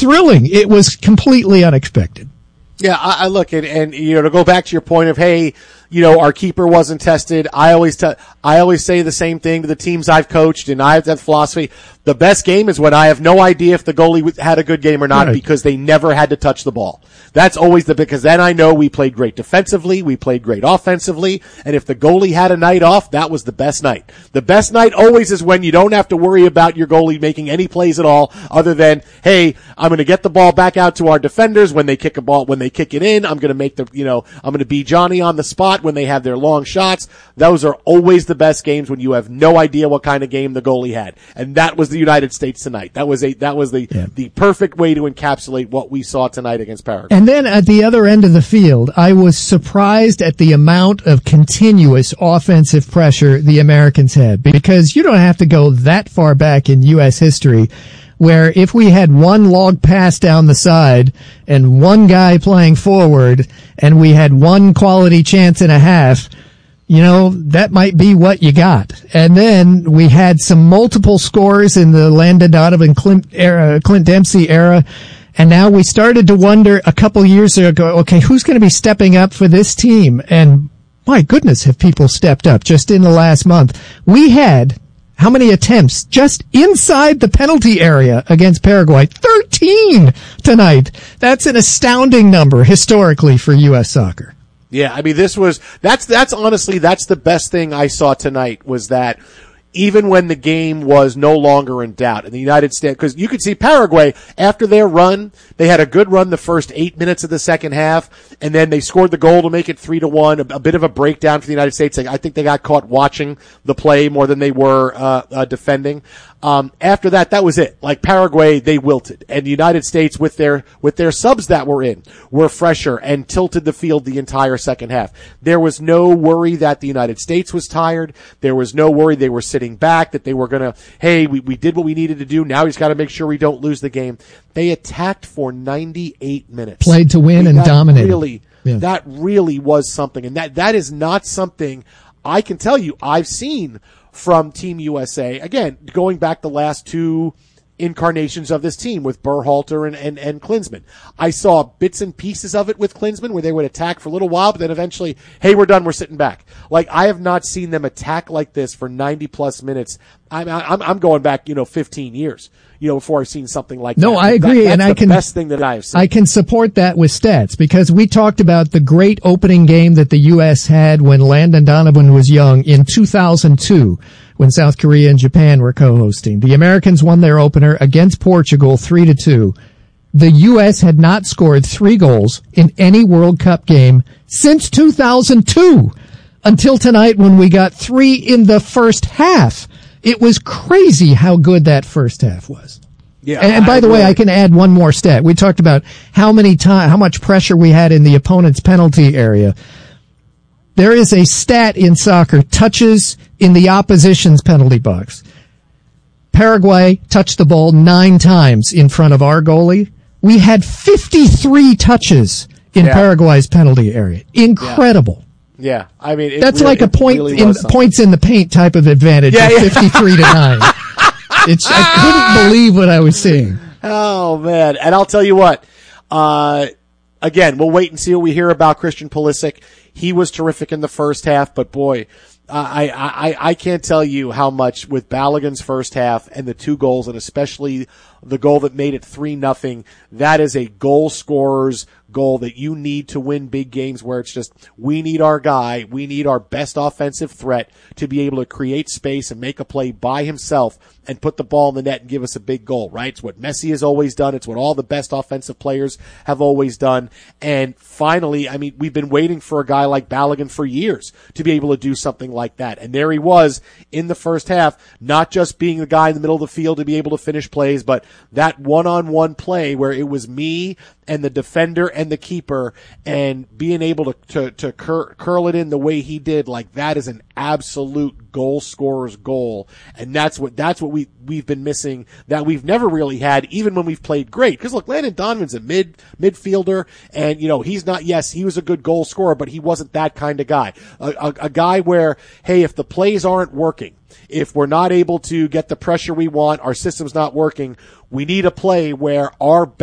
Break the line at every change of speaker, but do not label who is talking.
thrilling. It was completely unexpected.
Yeah, I look and to go back to your point of, hey, our keeper wasn't tested. I always say the same thing to the teams I've coached, and I have that philosophy. The best game is when I have no idea if the goalie had a good game or not, because they never had to touch the ball. That's always because then I know we played great defensively, we played great offensively, and if the goalie had a night off, that was the best night. The best night always is when you don't have to worry about your goalie making any plays at all, other than, hey, I'm going to get the ball back out to our defenders when they kick it in. I'm going to make I'm going to be Johnny on the spot when they have their long shots. Those are always the best games, when you have no idea what kind of game the goalie had. And that was the United States tonight. That was the perfect way to encapsulate what we saw tonight against Paraguay.
And then at the other end of the field, I was surprised at the amount of continuous offensive pressure the Americans had, because you don't have to go that far back in U.S. history where if we had one log pass down the side and one guy playing forward and we had one quality chance and a half, that might be what you got. And then we had some multiple scores in the Landon Donovan Clint Dempsey era. And now we started to wonder a couple years ago, okay, who's going to be stepping up for this team? And my goodness, have people stepped up just in the last month. We had how many attempts just inside the penalty area against Paraguay? 13 tonight. That's an astounding number historically for U.S. soccer.
Yeah, I mean, that's honestly, that's the best thing I saw tonight, was that even when the game was no longer in doubt in the United States, because you could see Paraguay, after their run, they had a good run the first 8 minutes of the second half, and then they scored the goal to make it 3-1, a bit of a breakdown for the United States. I think they got caught watching the play more than they were defending. After that was it. Like Paraguay, they wilted. And the United States, with their subs that were in, were fresher and tilted the field the entire second half. There was no worry that the United States was tired. There was no worry they were sitting back, that they were gonna, hey, we did what we needed to do. Now he's got to make sure we don't lose the game. They attacked for 98 minutes.
Played to win and dominated.
That really was something. And that is not something I can tell you I've seen from Team USA. Again, going back the last two incarnations of this team with Berhalter and Klinsmann. I saw bits and pieces of it with Klinsmann where they would attack for a little while, but then eventually, hey, we're done, we're sitting back. Like, I have not seen them attack like this for 90 plus minutes. I'm going back, 15 years, before I've seen something like that.
No, I agree.
That's the best thing that I've seen.
I can support that with stats, because we talked about the great opening game that the U.S. had when Landon Donovan was young in 2002, when South Korea and Japan were co-hosting. The Americans won their opener against Portugal 3-2. The U.S. had not scored 3 goals in any World Cup game since 2002, until tonight when we got 3 in the first half. It was crazy how good that first half was.
Yeah.
And by the way, I can add one more stat. We talked about how much pressure we had in the opponent's penalty area. There is a stat in soccer, touches in the opposition's penalty box. Paraguay touched the ball 9 times in front of our goalie. We had 53 touches in Paraguay's penalty area. Incredible.
Yeah, I mean,
that's really, like a points in the paint type of advantage of 53-9. I couldn't believe what I was seeing.
Oh man! And I'll tell you what. Again, we'll wait and see what we hear about Christian Pulisic. He was terrific in the first half, but boy, I can't tell you how much with Balogun's first half and the 2 goals, and especially the goal that made it 3-0. That is a goal scorer's goal that you need to win big games, where it's just, we need our guy, we need our best offensive threat to be able to create space and make a play by himself and put the ball in the net and give us a big goal, right? It's what Messi has always done. It's what all the best offensive players have always done. And finally, I mean, we've been waiting for a guy like Balogun for years to be able to do something like that. And there he was in the first half, not just being the guy in the middle of the field to be able to finish plays, but that one-on-one play where it was me and the defender and the keeper, and being able to curl it in the way he did, like, that is an absolute goal scorer's goal. And that's what we've been missing, that we've never really had, even when we've played great. Because look, Landon Donovan's a midfielder, and he's not, yes, he was a good goal scorer, but he wasn't that kind of guy. A guy where, hey, if the plays aren't working, if we're not able to get the pressure we want, our system's not working, we need a play where our